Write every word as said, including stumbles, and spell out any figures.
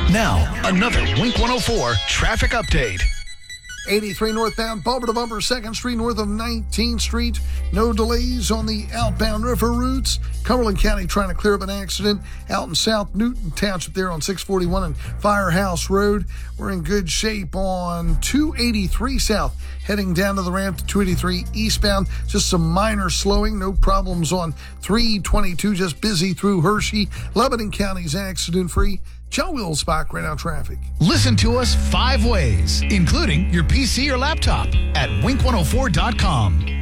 Now, another Wink one oh four traffic update. eighty-three northbound, bumper to bumper, second Street north of nineteenth Street. No delays on the outbound river routes. Cumberland County trying to clear up an accident out in South Newton Township there on six forty-one and Firehouse Road. We're in good shape on two eighty-three south, heading down to the ramp to two eighty-three eastbound. Just some minor slowing, no problems on three twenty-two, just busy through Hershey. Lebanon County's accident-free. John Wills, Spot Right Now Traffic. Listen to us five ways, including your P C or laptop at wink one oh four dot com.